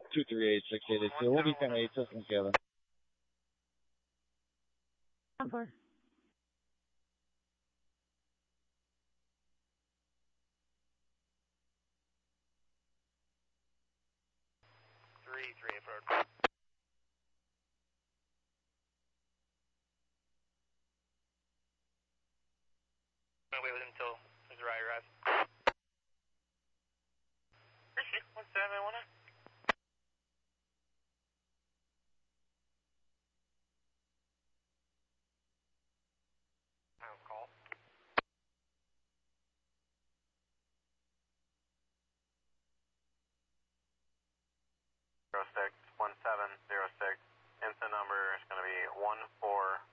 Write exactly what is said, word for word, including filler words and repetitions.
two three eight six eight eight two. We'll be ten eight, system together. Number. Three three eight road. I'll wait with him until his ride arrives. one seven one nine. I'll call. Zero six one seven zero six. Instant number is going to be one four